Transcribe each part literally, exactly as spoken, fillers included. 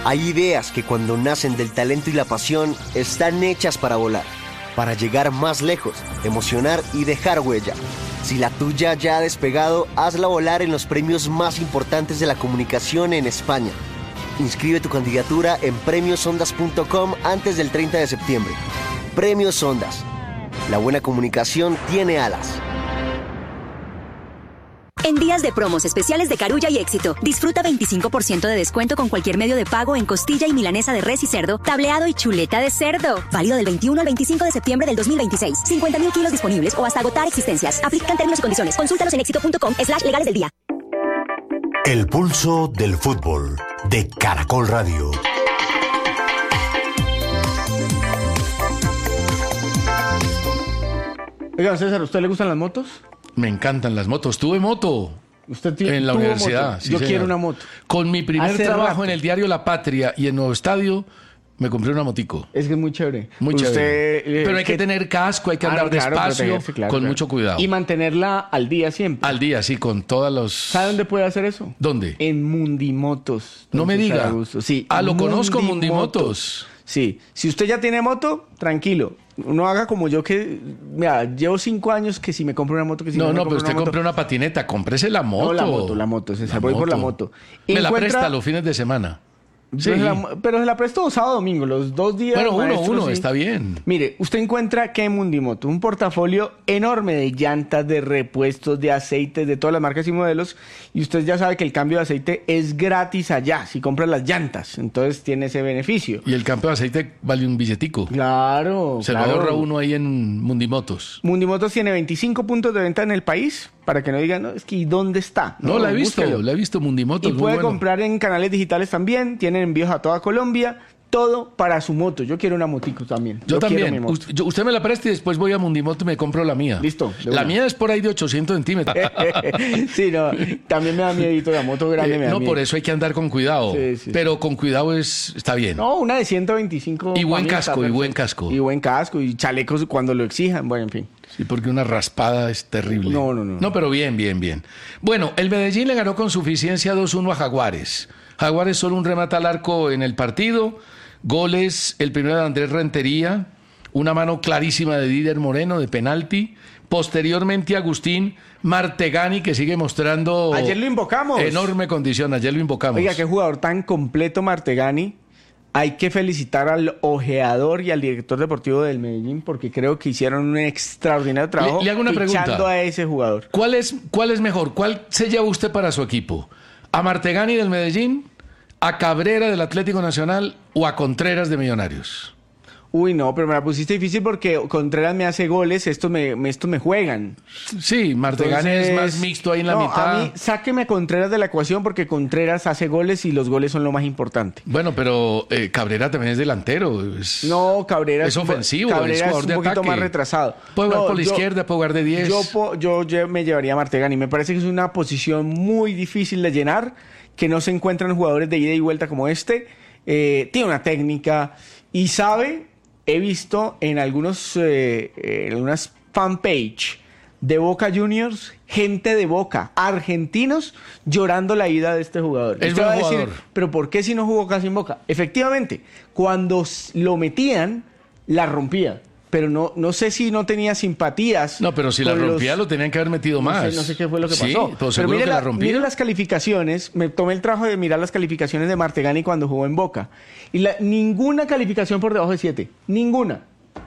Hay ideas que cuando nacen del talento y la pasión están hechas para volar, para llegar más lejos, emocionar y dejar huella. Si la tuya ya ha despegado, hazla volar en los premios más importantes de la comunicación en España. Inscribe tu candidatura en premios ondas punto com antes del treinta de septiembre. Premios Ondas. La buena comunicación tiene alas. En días de promos especiales de Carulla y Éxito, disfruta veinticinco por ciento de descuento con cualquier medio de pago en costilla y milanesa de res y cerdo, tableado y chuleta de cerdo. Válido del veintiuno al veinticinco de septiembre del dos mil veintiséis. cincuenta mil kilos disponibles o hasta agotar existencias. Aplican términos y condiciones. Consúltalos en éxito punto com slash legales del día. El pulso del fútbol de Caracol Radio. Oiga, César, ¿a usted le gustan las motos? Me encantan las motos. Tuve moto ¿Usted tiene, en la universidad. Moto? Sí, Yo señor. quiero una moto. Con mi primer Hace trabajo rato. en el diario La Patria y en Nuevo Estadio, me compré una motico. Es que es muy chévere. Muy Usted, chévere. eh, Pero hay que tener casco, hay que Ah, andar no, claro, despacio, protegerse, claro, con claro. mucho cuidado. Y mantenerla al día siempre. Al día, sí, con todas los... ¿Sabe dónde puede hacer eso? ¿Dónde? En Mundimotos. No me César diga. Augusto. Sí. Ah, lo conozco, Mundimotos. Mundimotos. Sí. Si usted ya tiene moto, tranquilo. No haga como yo que... Mira, llevo cinco años que si me compro una moto, que si No, no, me no, compro pero usted una moto. compre una patineta, cómprese la moto. No, la moto, la moto, César, voy por la moto. Me la Encuentra- presta los fines de semana. Pero, Sí. se la, pero se la presto sábado domingo, los dos días. Bueno, uno, maestro, uno, sí. está bien. Mire, usted encuentra que en Mundimoto un portafolio enorme de llantas, de repuestos, de aceites, de todas las marcas y modelos. Y usted ya sabe que el cambio de aceite es gratis allá, si compra las llantas. Entonces tiene ese beneficio. Y el campo de aceite vale un billetico. Claro, Se claro. lo ahorra uno ahí en Mundimotos. Mundimotos tiene veinticinco puntos de venta en el país, para que no digan, no, es que ¿y dónde está? No, la he visto, búsquelo. la he visto Mundimotos. Y muy puede bueno. comprar en canales digitales también, tienen envíos a toda Colombia, todo para su moto. Yo quiero una motico también. Yo, quiero mi también. moto. Usted, yo- usted me la presta y después voy a Mundimoto y me compro la mía. Listo, de La una. mía es por ahí de ochocientos centímetros. Sí, no, también me da miedito la moto grande. Eh, me da no, miedo. por eso hay que andar con cuidado. Sí, sí. Pero con cuidado es, está bien. No, una de ciento veinticinco. Y buen para mí está casco, y perfecto. buen casco. Y buen casco, y chalecos cuando lo exijan. Bueno, en fin. Sí, porque una raspada es terrible. No, no, no. No, pero bien, bien, bien. Bueno, el Medellín le ganó con suficiencia dos uno a Jaguares. Jaguares solo un remate al arco en el partido. Goles, el primero de Andrés Rentería, una mano clarísima de Didier Moreno de penalti. Posteriormente Agustín Martegani, que sigue mostrando Ayer lo invocamos. enorme condición. Ayer lo invocamos. Oiga, qué jugador tan completo Martegani. Hay que felicitar al ojeador y al director deportivo del Medellín porque creo que hicieron un extraordinario trabajo Le- le hago una fichando pregunta. a ese jugador. ¿Cuál es, ¿Cuál es mejor? ¿Cuál se lleva usted para su equipo? ¿A Martegani del Medellín? ¿A Cabrera del Atlético Nacional? ¿O a Contreras de Millonarios? Uy, no, pero me la pusiste difícil porque Contreras me hace goles, estos me, me- estos me juegan. Sí, Martegani es Entonces, más mixto ahí en la no, mitad. A mí, sáqueme a Contreras de la ecuación porque Contreras hace goles y los goles son lo más importante. Bueno, pero eh, Cabrera también es delantero. Es, No, Cabrera es ofensivo, Cabrera es es, jugador un de poquito ataque. más retrasado. Puede jugar No, por la yo- izquierda, puede jugar de diez. Yo, po- yo lle- me llevaría a Martegani. Me parece que es una posición muy difícil de llenar, que no se encuentran jugadores de ida y vuelta como este. Eh, tiene una técnica y sabe, he visto en algunos eh, en algunas fanpage de Boca Juniors, gente de Boca, argentinos, llorando la ida de este jugador. Es Usted buen va a decir, jugador. pero ¿por qué si no jugó casi en Boca? Efectivamente, cuando s- lo metían, la rompía. Pero no, no sé si no tenía simpatías. No, pero si la con los- rompía lo tenían que haber metido no más. sé, no sé qué fue lo que Sí, pasó. pues Pero seguro mire, que la- la rompía. mire las calificaciones. Me tomé el trabajo de mirar las calificaciones de Martegani cuando jugó en Boca. Y la- ninguna calificación por debajo de siete. Ninguna.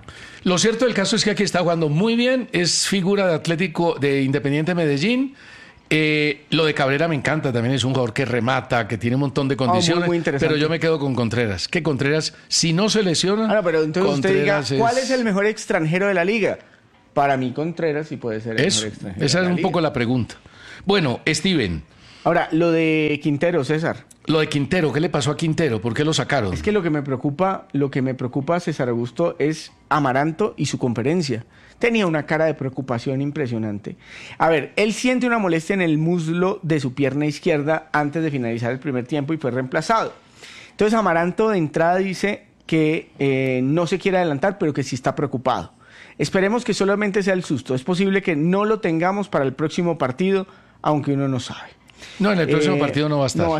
Lo cierto del caso es que aquí está jugando muy bien. Es figura de Atlético de Independiente Medellín. Eh, lo de Cabrera me encanta, también es un jugador que remata, que tiene un montón de condiciones, muy, muy interesante. pero yo me quedo con Contreras. Que Contreras, si no se lesiona, Ahora, pero entonces usted diga, Contreras ¿cuál es el mejor extranjero de la liga? Para mí, Contreras sí puede ser el Eso, mejor extranjero. esa de es la un liga. poco la pregunta. Bueno, Steven, Ahora, lo de Quintero, César. lo de Quintero, ¿qué le pasó a Quintero? ¿Por qué lo sacaron? Es que lo que me preocupa, lo que me preocupa, César Augusto, es Amaranto y su conferencia. Tenía una cara de preocupación impresionante. A ver, él siente una molestia en el muslo de su pierna izquierda antes de finalizar el primer tiempo y fue reemplazado. Entonces Amaranto de entrada dice que eh, no se quiere adelantar, pero que sí está preocupado. Esperemos que solamente sea el susto. Es posible que no lo tengamos para el próximo partido, aunque uno no sabe. No, en el próximo Eh, partido no va a estar. No va a estar.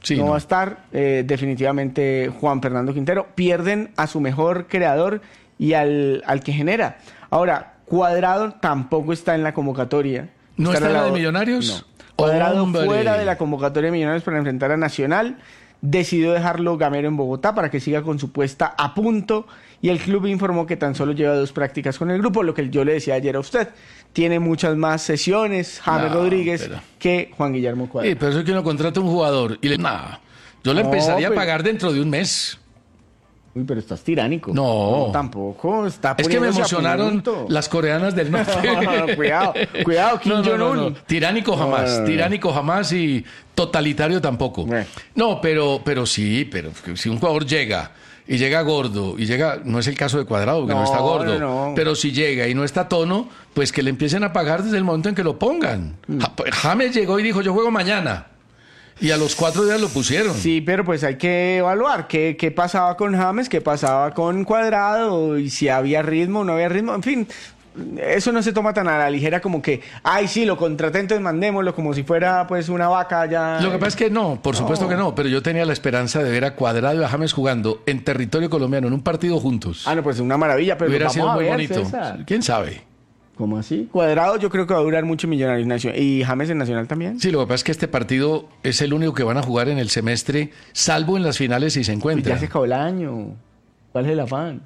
Sí, no, no. va a estar eh, definitivamente Juan Fernando Quintero. Pierden a su mejor creador y al, al que genera. Ahora, Cuadrado tampoco está en la convocatoria. ¿No está en la de relado- Millonarios? No. Cuadrado Hombre. fuera de la convocatoria de Millonarios para enfrentar a Nacional. Decidió dejarlo Gamero en Bogotá para que siga con su puesta a punto. Y el club informó que tan solo lleva dos prácticas con el grupo, lo que yo le decía ayer a usted. Tiene muchas más sesiones, James No, Rodríguez, pero- que Juan Guillermo Cuadrado. Sí, pero eso es que uno contrata a un jugador y le... Nah, yo le No, empezaría pero- a pagar dentro de un mes. Uy, pero estás tiránico. No. tampoco. Está Es que me poniéndose a emocionaron punto. las coreanas del norte. Cuidado, cuidado, Kim No, no, no, Jong-un. no. Tiránico jamás, No, no, no. tiránico jamás y totalitario tampoco. Eh. No, pero, pero sí, pero si un jugador llega y llega gordo y llega, no es el caso de Cuadrado porque no, No, está gordo, no, no. pero si llega y no está a tono, pues que le empiecen a pagar desde el momento en que lo pongan. Mm. Ja- James llegó y dijo, yo juego mañana. Y a los cuatro días lo pusieron. Sí, pero pues hay que evaluar qué, qué pasaba con James, qué pasaba con Cuadrado, y si había ritmo o no había ritmo. En fin, eso no se toma tan a la ligera como que, ay, sí, lo contraté, entonces mandémoslo como si fuera pues una vaca ya. Lo que pasa es que no, por supuesto No. que no, pero yo tenía la esperanza de ver a Cuadrado y a James jugando en territorio colombiano, en un partido juntos. Ah, no, pues una maravilla, pero Hubiera vamos sido a muy ver, bonito. César. ¿Quién sabe? ¿Cómo así? Cuadrado yo creo que va a durar mucho en Millonarios Nacional. ¿Y James en Nacional también? Sí, lo que pasa es que este partido es el único que van a jugar en el semestre, salvo en las finales si se Pues encuentran. ya se acabó el año. ¿Cuál es el afán?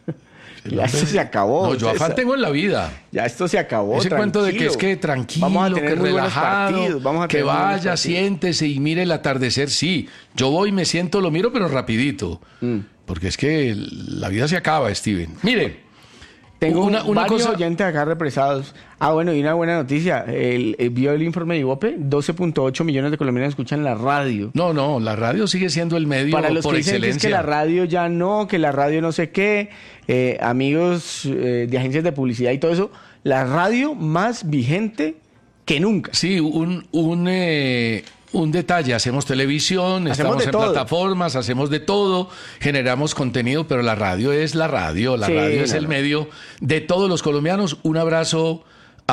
Ya esto se acabó. No, yo César. afán tengo en la vida. Ya esto se acabó. Ese cuento de que es que tranquilo. tranquilo, Vamos a tener que muy buenos relajado, partidos, vamos a que tener muy buenos vaya, partidos. siéntese y mire el atardecer. Sí, yo voy, me siento, lo miro, pero rapidito. Mm. Porque es que la vida se acaba, Steven. Mire, Tengo una, una varios cosa... oyentes acá represados. Ah, bueno, y una buena noticia. El, el- vio el informe de Ibope, doce punto ocho millones de colombianos escuchan la radio. No, no, la radio sigue siendo el medio Para los por que dicen que es excelencia. que la radio ya no, que la radio no sé qué, eh, amigos eh, de agencias de publicidad y todo eso, la radio más vigente que nunca. Sí, un, un, eh, un detalle, hacemos televisión, Hacemos estamos de en todo. plataformas, hacemos de todo, generamos contenido, pero la radio es la radio, la Sí, radio es no, el no. medio de todos los colombianos. Un abrazo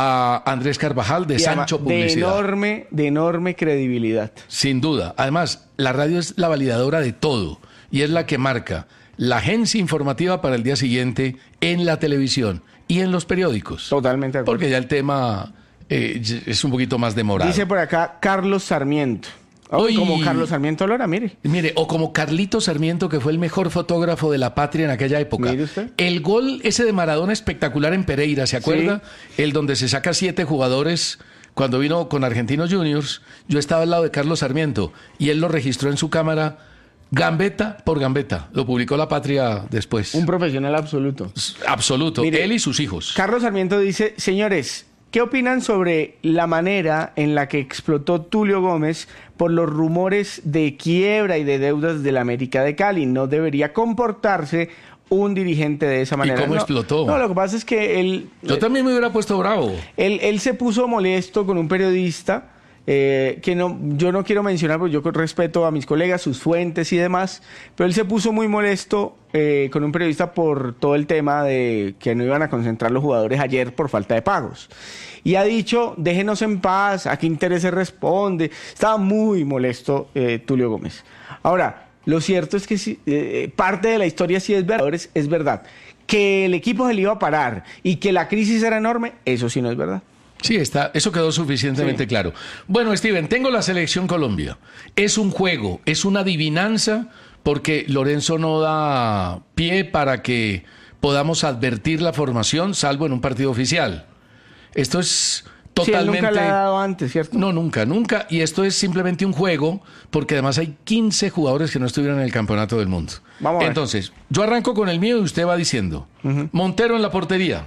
a Andrés Carvajal de Y además, Sancho de Publicidad. enorme, de enorme credibilidad. Sin duda. Además, la radio es la validadora de todo y es la que marca la agencia informativa para el día siguiente en la televisión y en los periódicos. Totalmente de acuerdo. Porque ya el tema eh, es un poquito más demorado. Dice por acá Carlos Sarmiento. Oh, Uy. como Carlos Sarmiento Lora, mire. Mire, o como Carlito Sarmiento, que fue el mejor fotógrafo de la patria en aquella época. Mire usted. El gol ese de Maradona espectacular en Pereira, ¿se acuerda? El donde se saca siete jugadores cuando vino con Argentinos Juniors. Yo estaba al lado de Carlos Sarmiento y él lo registró en su cámara gambeta por gambeta. Lo publicó La Patria después. Un profesional absoluto. Absoluto. Mire, él y sus hijos. Carlos Sarmiento dice, señores, ¿qué opinan sobre la manera en la que explotó Tulio Gómez por los rumores de quiebra y de deudas del América de Cali? No debería comportarse un dirigente de esa manera. cómo No, explotó? No, lo que pasa es que él, Yo también me hubiera puesto bravo. él, él se puso molesto con un periodista eh, que no, yo no quiero mencionar, porque yo con respeto a mis colegas, sus fuentes y demás, pero él se puso muy molesto eh, con un periodista por todo el tema de que no iban a concentrar los jugadores ayer por falta de pagos. Y ha dicho, déjenos en paz, ¿a qué interés se responde? Estaba muy molesto eh, Tulio Gómez. Ahora, lo cierto es que sí, eh, parte de la historia sí es verdad, es, es verdad. Que el equipo se le iba a parar y que la crisis era enorme, eso sí no es verdad. Sí, está, eso quedó suficientemente Sí. claro. Bueno, Steven, tengo la selección Colombia. Es un juego, es una adivinanza, porque Lorenzo no da pie para que podamos advertir la formación, salvo en un partido oficial. Esto es Sí, él totalmente... nunca la ha dado antes, ¿cierto? No, nunca, nunca. Y esto es simplemente un juego, porque además hay quince jugadores que no estuvieron en el campeonato del mundo. Vamos a ver. Entonces, yo arranco con el mío y usted va diciendo. Montero en la portería,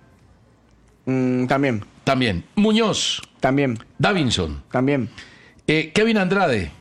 Mm, también, también. Muñoz, también, Davinson, también. eh, Kevin Andrade,